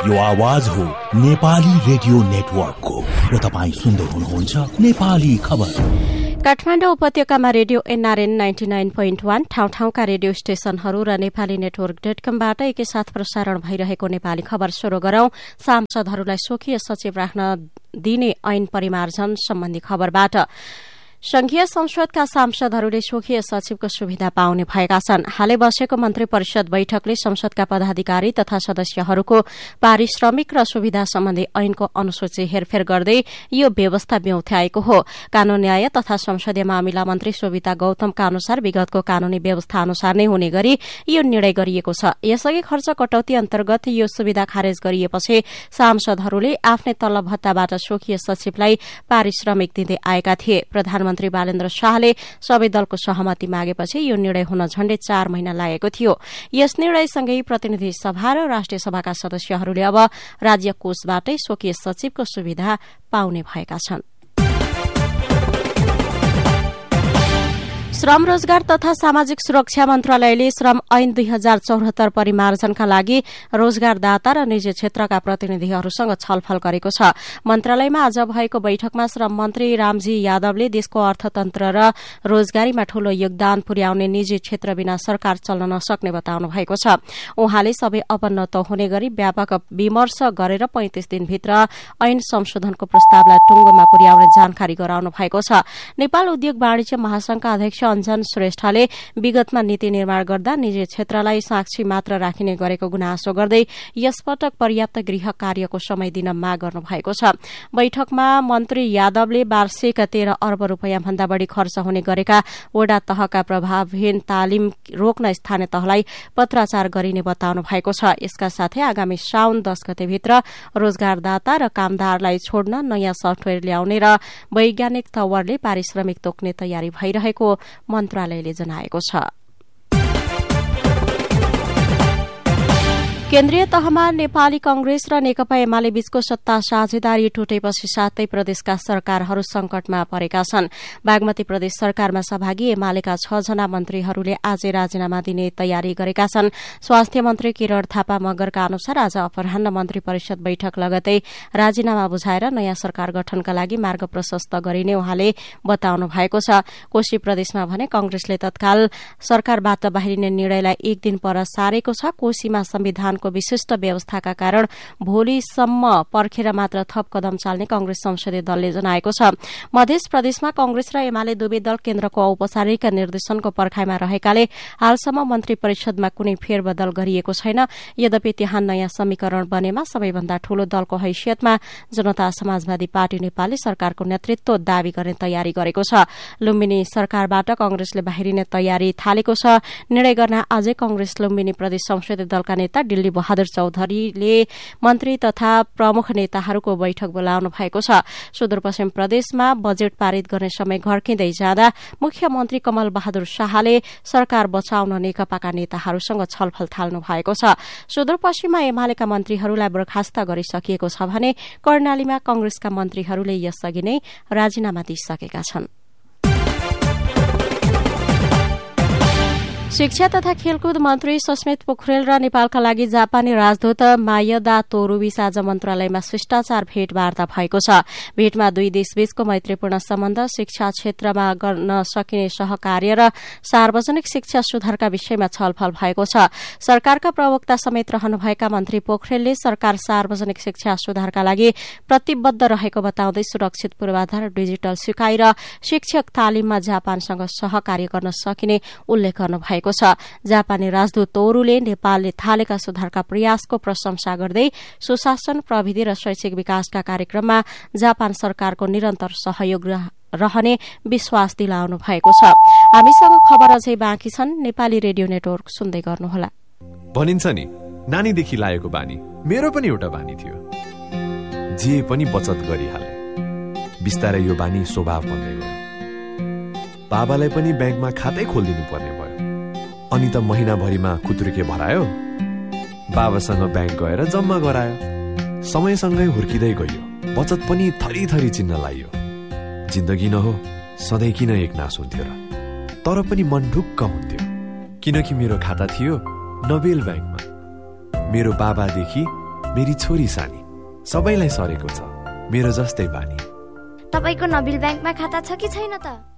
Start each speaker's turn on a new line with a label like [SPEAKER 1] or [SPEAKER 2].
[SPEAKER 1] यो आवाज हो नेपाली रेडियो नेटवर्कको र तपाईं सुन्दै हुनुहुन्छ नेपाली खबर।
[SPEAKER 2] काठमाडौँ उपत्यकामा रेडियो एनआरएन 99.1 ठाउँ-ठाउँका रेडियो स्टेशनहरू र नेपाली नेटवर्क.com-बाट एकैसाथ प्रसारण भइरहेको नेपाली खबर शुरू गरौं। सांसदहरूलाई स्वकीय सचिव राख्न दिने ऐन परिमार्जन सम्बन्धी खबरबाट। संघीय संसदका सांसदहरूले स्वकीय सचिवको सुविधा पाउने भएका छन्। हालै बसेको मन्त्री परिषद बैठकले संसदका पदाधिकारी तथा सदस्यहरूको पारिश्रमिक र सुविधा सम्बन्धी ऐनको अनुसूची हेरफेर गर्दै यो व्यवस्था ब्यौथ्याएको हो। कानून न्याय तथा संसदीय मामिला मन्त्री सोभिता गौतमका अनुसार विगतको कानूनी व्यवस्था अनुसार नै हुने गरी यो निर्णय गरिएको छ। यसअघि खर्च कटौती अन्तर्गत यो सुविधा खारेज गरिएपछि सांसदहरूले आफ्नै तलब भत्ताबाट स्वकीय सचिवलाई पारिश्रमिक दिँदै आएका थिए। प्रधानमन्त्री बालेन्द्र शाहले सबै दलको सहमति मागेपछि यो निर्णय हुन झण्डै 4 महिना लागेको थियो। यस निर्णयसँगै प्रतिनिधि सभा र राष्ट्रिय सभाका सदस्यहरूले अब राज्य कोषबाटै स्वकीय सचिवको सुविधा पाउने भएका छन्। श्रम रोजगार तथा सामाजिक सुरक्षा मन्त्रालयले श्रम ऐन 2074 परिमार्जनका लागि रोजगारदाता र निजी क्षेत्रका प्रतिनिधिहरूसँग छलफल गरेको छ। मन्त्रालयमा आज भएको बैठकमा श्रम मन्त्री रामजी यादवले देशको अर्थतन्त्र र रोजगारीमा ठूलो योगदान पुर्याउने निजी क्षेत्र बिना सरकार चल्न नसक्ने बताउनु भएको छ। उहाँले सबै अपन्नत हुने गरी व्यापक विमर्श गरेर 35 दिनभित्र ऐन संशोधनको प्रस्तावलाई टुङ्गोमा पुर्याउने जानकारी गराउनु भएको छ। नेपाल उद्योग वाणिज्य महासंघका अध्यक्ष अञ्जन श्रेष्ठले विगतमा नीति निर्माण गर्दा निजी क्षेत्रलाई साक्षी मात्र राखिने गरेको गुनासो गर्दै यसपटक पर्याप्त गृह कार्यको समय दिन माग गर्नु भएको छ। बैठकमा मन्त्री यादवले वार्षिक 13 अर्ब रूपियाँ भन्दा बढ़ी खर्च हुने गरेका वडा तहका प्रभावहीन तालिम रोक्न स्थानीय तहलाई पत्राचार गरिने बताउनु भएको छ। यसका साथै आगामी साउन 10 गतेभित्र रोजगारदाता र कामदारलाई छोड्न नयाँ सफ्टवेयर ल्याउने र वैज्ञानिक तवरले पारिश्रमिक तोक्ने तयारी भइरहेको मन्त्रालयले जनाएको छ। केन्द्रीय तहमा नेपाली कांग्रेस र नेकपा एमाले बीचको सत्ता साझेदारी टुटेपछि सातै प्रदेशका सरकारहरू संकटमा परेका छन्। बागमती प्रदेश सरकारमा सहभागी एमालेका 6 जना मन्त्रीहरूले आज राजीनामा दिने तयारी गरेका छन्। स्वास्थ्य मन्त्री किरण थापा मगरका अनुसार आज अपराह्न मन्त्री परिषद बैठक लगतै राजीनामा बुझाएर नयाँ सरकार गठनका लागि मार्ग प्रशस्त गरिने उहाँले बताउनु भएको छ। कोशी प्रदेशमा भने कांग्रेसले तत्काल सरकारबाट बाहिरिने निर्णयलाई एक दिन पर सारेको छ। कोशीमा संविधान को विशिष्ट व्यवस्थाका कारण भोलिसम्म पर्खेर मात्र थप कदम चाल्ने कांग्रेस संसदीय दलले जनाएको छ। मध्य प्रदेशमा कांग्रेस र एमाले दुवै दल केन्द्रको औपचारिक निर्देशनको पर्खाइमा रहेकाले हालसम्म मन्त्री परिषदमा कुनै फेरबदल गरिएको छैन। यद्यपि त्यहाँ नयाँ समीकरण बनेमा सबैभन्दा ठूलो दलको हैसियतमा जनता समाजवादी पार्टी नेपालले सरकारको नेतृत्व दावी गर्ने तयारी गरेको छ। लुम्बिनी सरकारबाट कांग्रेसले बाहिरिने तयारी थालेको छ। निर्णय गर्न आजै कांग्रेस लुम्बिनी प्रदेश संसदीय दलका नेता दिल्ली बहादुर चौधरीले मन्त्री तथा प्रमुख नेताहरूको बैठक बोलाउनु भएको छ। सुदूरपश्चिम प्रदेशमा बजेट पारित गर्ने समय घर्किँदै जाँदा मुख्यमन्त्री कमल बहादुर शाहले सरकार बचाउन नेकपाका नेताहरूसँग छलफल थाल्नु भएको छ। सुदूरपश्चिममा एमालेका मन्त्रीहरूलाई बर्खास्त गरिसकिएको छ भने कर्णालीमा कांग्रेसका मन्त्रीहरूले यसअघि नै राजीनामा दिइसकेका छन्। शिक्षा तथा खेलकुद मन्त्री सस्मित पोखरेल र नेपालका लागि जापानी राजदूत मायदा तोरुबीच आज मन्त्रालयमा शिष्टाचार भेटवार्ता भएको छ। भेटमा दुई देशबीचको मैत्रीपूर्ण सम्बन्ध, शिक्षा क्षेत्रमा गर्न सकिने सहकार्य र सार्वजनिक शिक्षा सुधारका विषयमा छलफल भएको छ। सरकारका प्रवक्ता समेत रहनुभएका मन्त्री पोखरेलले सरकार सार्वजनिक शिक्षा सुधारका लागि प्रतिबद्ध रहेको बताउँदै सुरक्षित पूर्वाधार, डिजिटल सिकाइ र शिक्षक तालिममा जापानसँग सहकार्य गर्न सकिने उल्लेख गर्नुभएको छ। जापानी राजदूत तोरूले नेपालले थालेका सुधारका प्रयासको प्रशंसा गर्दै सुशासन, प्रविधि र शैक्षिक विकासका कार्यक्रममा जापान सरकारको निरन्तर सहयोग रहने विश्वास दिलाउनु भएको छ। हामीसँग खबर अझै बाँकी छन्। नेपाली रेडियो नेटवर्क सुन्दै गर्नुहोला।
[SPEAKER 3] भनिन्छ नि, नानीदेखि लागेको बानी मेरो पनि एउटा बानी थियो। जे पनि बचत गरिहाले। बिस्तारै यो बानी स्वभाव बन्दै गयो। बाबालाई पनि ब्याङ्कमा खातै खोलिदिनु पर्ने भयो। अनि त महिनाभरिमा खुत्रुके भरायो। बाबासँग ब्याङ्क गएर जम्मा गरायो। समयसँगै हुर्किँदै गयो। बचत पनि थरी चिन्न लाग्यो। जिन्दगी न हो, सधैँ किन एक नास हुन्थ्यो र? तर पनि मन ढुक्क हुन्थ्यो। किनकि मेरो खाता थियो नोबेल ब्याङ्कमा। मेरो बाबादेखि मेरी छोरी सानी सबैलाई सरेको छ मेरो जस्तै बानी।
[SPEAKER 4] तपाईको नबिल ब्याङ्कमा खाता छ कि छैन त?